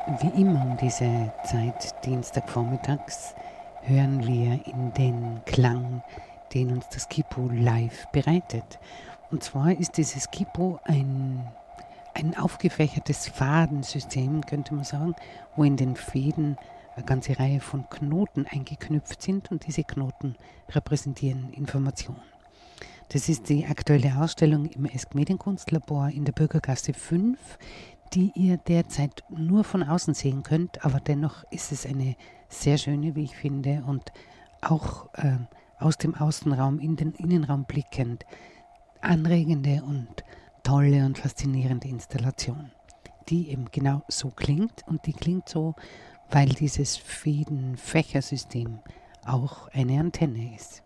Wie immer um diese Zeit, Dienstagvormittags, hören wir in den Klang, den uns das Kipo live bereitet. Und zwar ist dieses Kipo ein aufgefächertes Fadensystem, könnte man sagen, wo in den Fäden eine ganze Reihe von Knoten eingeknüpft sind und diese Knoten repräsentieren Information. Das ist die aktuelle Ausstellung im Esk Medienkunstlabor in der Bürgergasse 5, die ihr derzeit nur von außen sehen könnt, aber dennoch ist es eine sehr schöne, wie ich finde, und auch aus dem Außenraum in den Innenraum blickend anregende und tolle und faszinierende Installation, die eben genau so klingt, und die klingt so, weil dieses Fäden-Fächersystem auch eine Antenne ist.